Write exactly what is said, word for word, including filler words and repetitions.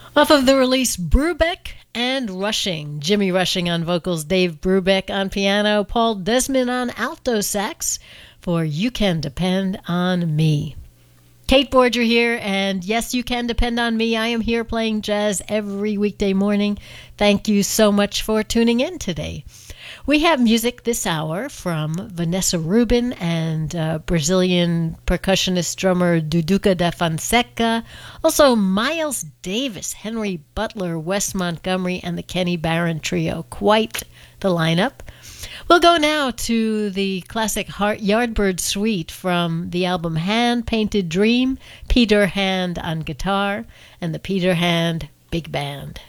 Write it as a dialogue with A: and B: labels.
A: Off of the release Brubeck and Rushing. Jimmy Rushing on vocals, Dave Brubeck on piano, Paul Desmond on alto sax for You Can Depend on Me. Kate Borger here, and yes, you can depend on me. I am here playing jazz every weekday morning. Thank you so much for tuning in today. We have music this hour from Vanessa Rubin and uh, Brazilian percussionist drummer Duduca da Fonseca. Also Miles Davis, Henry Butler, Wes Montgomery, and the Kenny Barron Trio. Quite the lineup. We'll go now to the classic Heart Yardbird Suite from the album Hand Painted Dream, Peter Hand on guitar, and the Peter Hand Big Band.